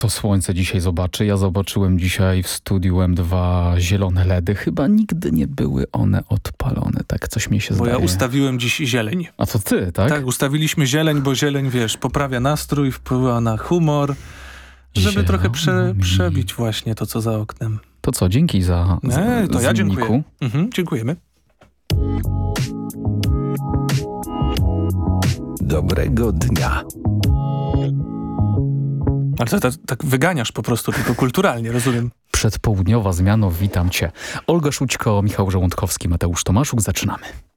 To słońce dzisiaj zobaczy. Ja zobaczyłem dzisiaj w studiu M2 zielone LEDy. Chyba nigdy nie były one odpalone. Tak coś mi się zdaje. Bo ja ustawiłem dziś zieleń. A to ty, tak? Tak, ustawiliśmy zieleń, bo zieleń, wiesz, poprawia nastrój, wpływa na humor, żeby trochę przebić właśnie to, co za oknem. To co, dzięki za to ja Zimniku. dziękuję. Dziękujemy. Dobrego dnia. Ale to tak wyganiasz po prostu, tylko kulturalnie, rozumiem. Przedpołudniowa zmiana, witam cię. Olga Szućko, Michał Żołądkowski, Mateusz Tomaszuk, zaczynamy.